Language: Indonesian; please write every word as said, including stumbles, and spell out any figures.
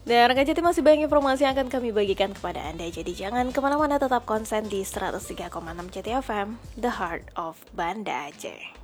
Dan rekan Jati masih banyak informasi yang akan kami bagikan kepada Anda. Jadi jangan kemana-mana, tetap konsen di seratus tiga koma enam Jati F M, The Heart of Banda Aceh.